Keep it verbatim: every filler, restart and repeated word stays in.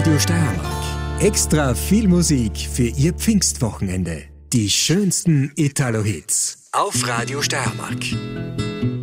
Radio Steiermark. Extra viel Musik für Ihr Pfingstwochenende. Die schönsten Italo-Hits auf Radio Steiermark.